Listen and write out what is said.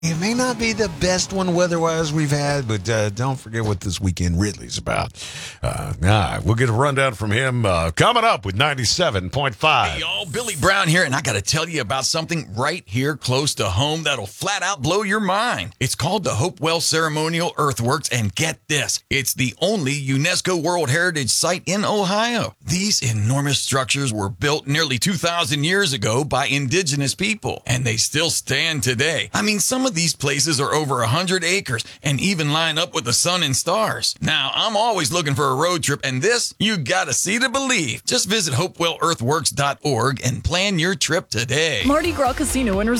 It may not be the best one weather-wise we've had, but don't forget what this weekend really is about. We'll get a rundown from him coming up with 97.5. Hey, y'all, Billy Brown here, and I got to tell you about something right here close to home that'll flat out blow your mind. It's called the Hopewell Ceremonial Earthworks, and get this, it's the only UNESCO World Heritage Site in Ohio. These enormous structures were built nearly 2,000 years ago by indigenous people, and they still stand today. I mean, some of these places are over 100 acres and even line up with the sun and stars. Now, I'm always looking for a road trip, and this, you gotta see to believe. Just visit HopewellEarthworks.org and plan your trip today. Mardi Gras Casino and